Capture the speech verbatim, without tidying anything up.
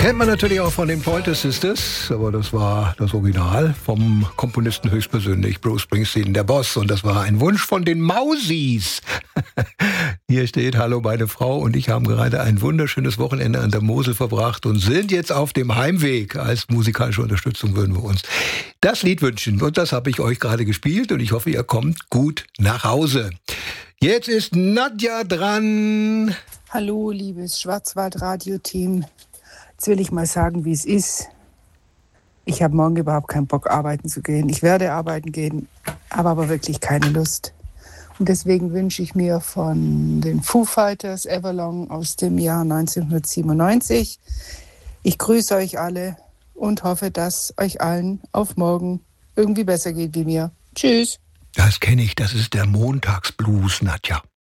Kennt man natürlich auch von den Pointer Sisters, aber das war das Original vom Komponisten höchstpersönlich, Bruce Springsteen, der Boss. Und das war ein Wunsch von den Mausis. Hier steht, hallo, meine Frau und ich haben gerade ein wunderschönes Wochenende an der Mosel verbracht und sind jetzt auf dem Heimweg. Als musikalische Unterstützung würden wir uns das Lied wünschen. Und das habe ich euch gerade gespielt und ich hoffe, ihr kommt gut nach Hause. Jetzt ist Nadja dran. Hallo, liebes Schwarzwald-Radio-Team. Jetzt will ich mal sagen, wie es ist. Ich habe morgen überhaupt keinen Bock, arbeiten zu gehen. Ich werde arbeiten gehen, habe aber wirklich keine Lust. Und deswegen wünsche ich mir von den Foo Fighters Everlong aus dem Jahr neunzehnhundertsiebenundneunzig. Ich grüße euch alle und hoffe, dass euch allen auf morgen irgendwie besser geht wie mir. Tschüss. Das kenne ich, das ist der Montagsblues, Nadja.